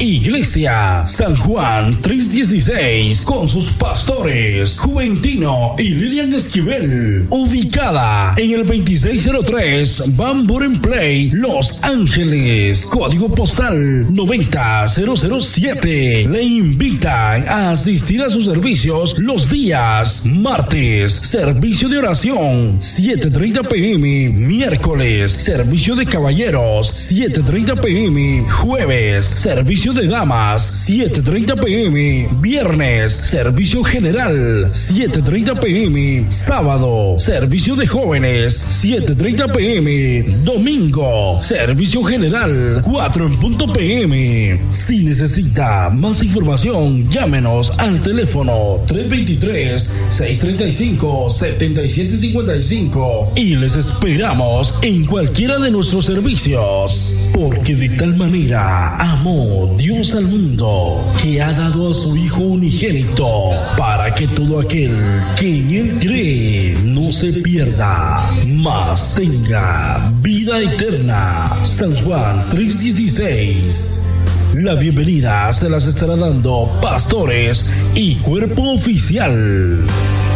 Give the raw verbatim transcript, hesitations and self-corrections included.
Iglesia San Juan trescientos dieciséis con sus pastores Juventino y Lilian Esquivel, ubicada en el veintiséis cero tres Van Buren Place, Los Ángeles, código postal noventa mil siete. Le invitan a asistir a sus servicios los días martes, servicio de oración siete treinta pm, miércoles, servicio de caballeros siete treinta pm, jueves, servicio de damas siete treinta pm, viernes, servicio general siete treinta pm, sábado, servicio de jóvenes siete treinta pm, domingo, servicio general cuatro en punto pm. Si necesita más información, llámenos al teléfono tres dos tres, seis tres cinco, siete siete cinco cinco y les esperamos en cualquiera de nuestros servicios, porque de tal manera amó Dios al mundo que ha dado a su Hijo unigénito, para que todo aquel que en Él cree no se pierda, mas tenga vida eterna. San Juan tres dieciséis. La bienvenida se las estará dando pastores y cuerpo oficial.